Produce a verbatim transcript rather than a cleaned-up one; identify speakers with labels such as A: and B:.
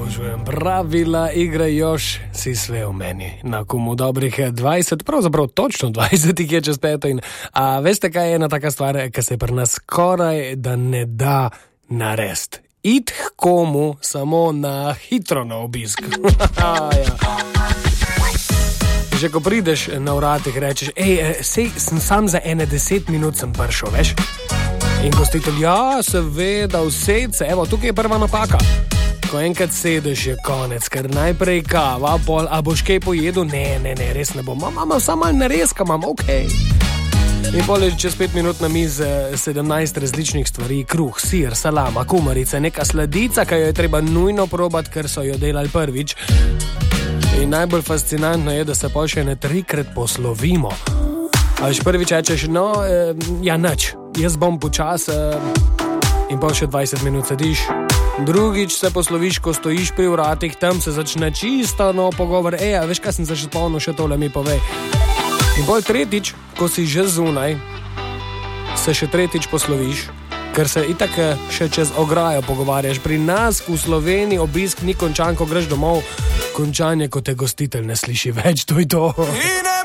A: obožujem. Pravila igre još si sve u meni. Na komu dobrih dvajset, pravzaprav točno dvajset je čez peto. In, a veste, kaj je ena taka stvar, ki se pri nas skoraj da ne da narest. It k komu samo na hitro na obisk. Ja. Že ko prideš na vratih, rečeš, ej, sej, sem sam za ene deset minut sem prišel, veš? In gostitelj, ja, seveda, vsed se, evo, tukaj je prva napaka. Ko enkrat sedeš, je konec, ker najprej kava, pol, a boš kaj pojedel? Ne, ne, ne, res ne bom. Mama, samo malo nareska, mam, okej. Okay. In pol je čez pet minut na mizi sedemnajst različnih stvari, kruh, sir, salama, kumarice, neka sladica, ki jo je treba nujno probati, ker so jo delali prvič. In najbolj fascinantno je, da se pa še ne trikrat poslovimo. A veš, prvič rečeš, no, eh, ja, nič, jaz bom počas eh, in pa še dvajset minut sediš. Drugič se posloviš, ko stojiš pri vratih, tam se začne čisto no pogovor, ej, a veš, kaj sem se že spomnil, še tole mi povej. In bolj tretjič, ko si že zunaj, se še tretjič posloviš, ker se itak še čez ograjo pogovarjaš. Pri nas v Sloveniji obisk ni končan, ko greš domov, končanje, ko te gostitelj ne sliši več, to je to.